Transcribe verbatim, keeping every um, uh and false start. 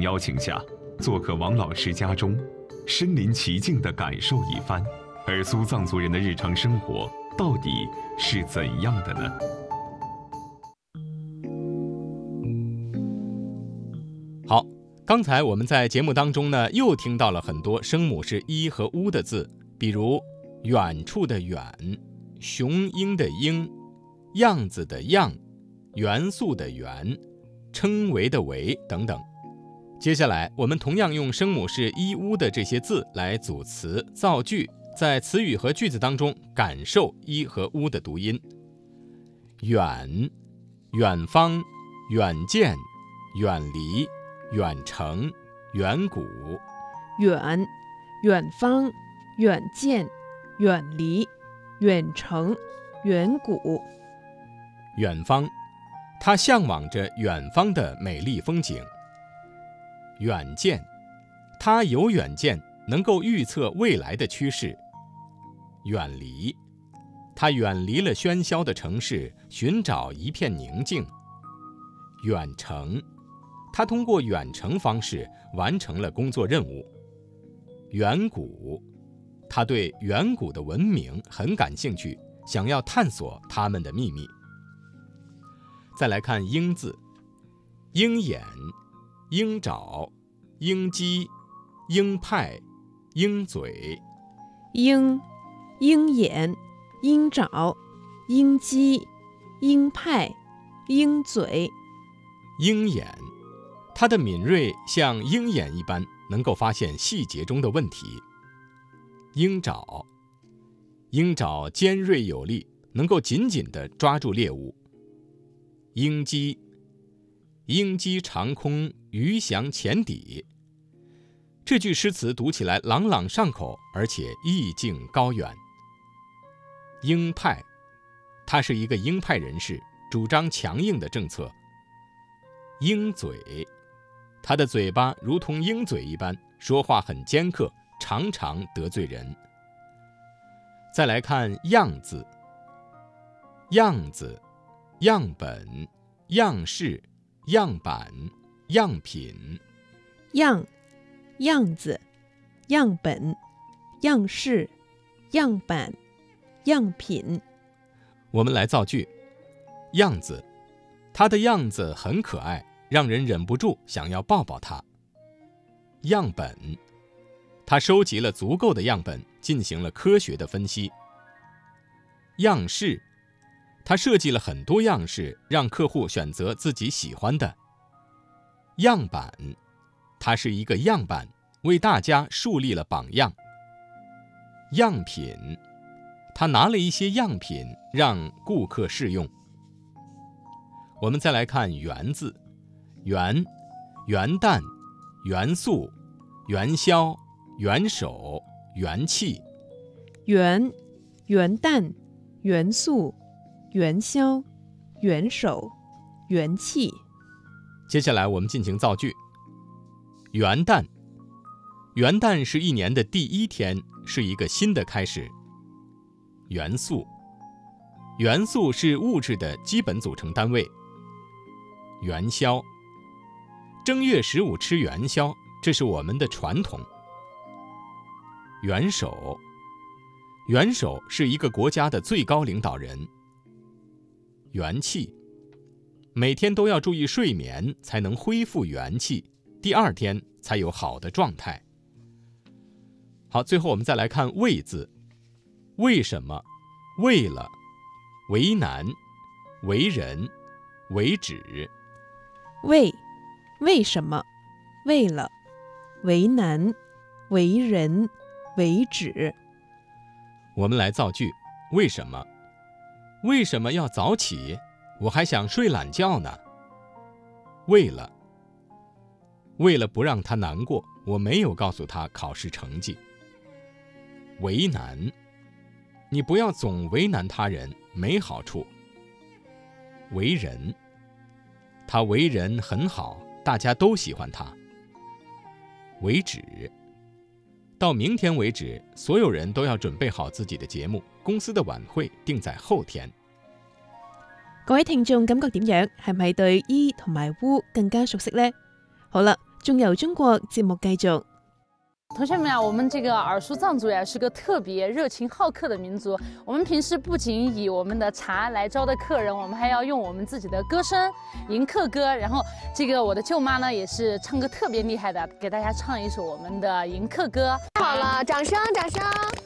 邀请下，做客王老师家中，身临其境地感受一番。而苏藏族人的日常生活到底是怎样的呢？ 好，刚才我们在节目当中呢，又听到了很多声母是一和乌的字，比如远处的远、雄鹰的鹰、样子的样、元素的元、称为的为等等。接下来我们同样用声母是一乌的这些字来组词造句，在词语和句子当中感受一和乌的读音。远、远方、远见、远离、远程、远古。 远、远方、远见、远离、远程、远古。 远方，他向往着远方的美丽风景。远见，他有远见，能够预测未来的趋势。远离，他远离了喧嚣的城市，寻找一片宁静。远程，他通过远程方式完成了工作任务。远古，他对远古的文明很感兴趣，想要探索他们的秘密。再来看鹰字，鹰眼、鹰爪、鹰鸡、鹰派、鹰嘴。 鹰、鹰眼、鹰爪、鹰鸡、鹰派、鹰嘴。 鹰眼，它的敏锐像鹰眼一般，能够发现细节中的问题。鹰爪，鹰爪尖锐有力，能够紧紧地抓住猎物。鹰鸡，鹰击长空，鱼翔浅底。这句诗词读起来朗朗上口，而且意境高远。鹰派，他是一个鹰派人士，主张强硬的政策。鹰嘴，他的嘴巴如同鹰嘴一般，说话很尖刻，常常得罪人。再来看样字，样子、样本、样式、样板、样品。 样、样子、样本、样式、样板、样品。 我们来造句。样子，它的样子很可爱，让人忍不住想要抱抱它。样本，它收集了足够的样本，进行了科学的分析。样式，它设计了很多样式，让客户选择自己喜欢的。样板，它是一个样板，为大家树立了榜样。样品，他拿了一些样品让顾客试用。我们再来看元字，元、元旦、元素、元宵、元首、元气。 元、元旦、元素、元宵、元首、元气。 接下来我们进行造句。元旦，元旦是一年的第一天，是一个新的开始。元素，元素是物质的基本组成单位。元宵，正月十五吃元宵，这是我们的传统。元首，元首是一个国家的最高领导人。元气，每天都要注意睡眠，才能恢复元气，第二天才有好的状态。好，最后我们再来看为字。为什么、为了、为难、为人、为止。 为、为什么、为了、为难、为人、为止。 我们来造句。为什么？为什么要早起？我还想睡懒觉呢。为了，为了不让他难过，我没有告诉他考试成绩。为难，你不要总为难他人，没好处。为人，他为人很好，大家都喜欢他。为止，到明天为止，所有人都要準備好自己的節目，公司的晚會定在後天。 各位聽眾感覺點樣？係咪對 E 同埋 W 更加熟悉呢？好啦， 仲由中國節目繼續。 同学们啊，我们这个耳苏藏族呀是个特别热情好客的民族。我们平时不仅以我们的茶来招待客人，我们还要用我们自己的歌声迎客歌。然后这个我的舅妈呢也是唱歌特别厉害的，给大家唱一首我们的迎客歌。 好了，掌声，掌声。